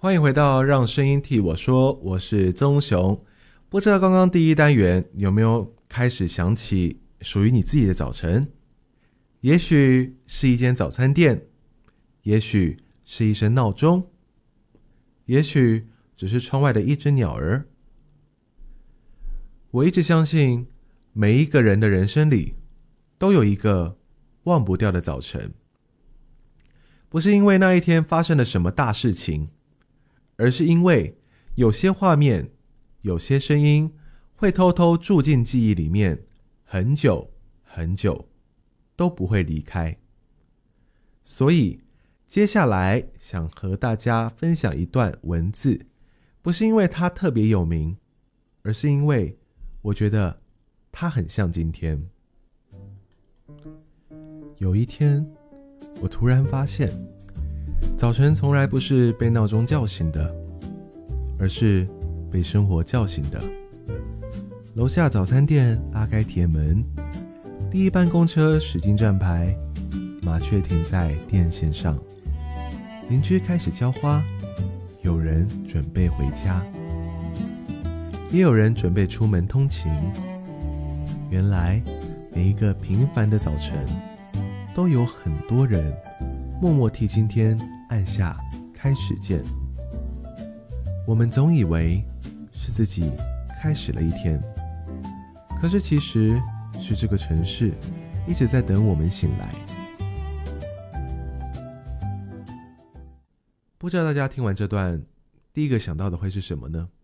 欢迎回到让声音替我说，我是宗雄。不知道刚刚第一单元有没有开始想起属于你自己的早晨？也许是一间早餐店，也许是一声闹钟，也许只是窗外的一只鸟儿。我一直相信每一个人的人生里都有一个忘不掉的早晨，不是因为那一天发生了什么大事情，而是因为有些画面，有些声音会偷偷住进记忆里面，很久很久都不会离开。所以接下来想和大家分享一段文字，不是因为它特别有名，而是因为我觉得它很像今天。有一天，我突然发现，早晨从来不是被闹钟叫醒的，而是被生活叫醒的。楼下早餐店拉开铁门，第一班公车驶进站牌，麻雀停在电线上，邻居开始浇花，有人准备回家，也有人准备出门通勤。原来每一个平凡的早晨，都有很多人默默替今天按下开始键。我们总以为是自己开始了一天，可是其实是这个城市一直在等我们醒来。不知道大家听完这段，第一个想到的会是什么呢？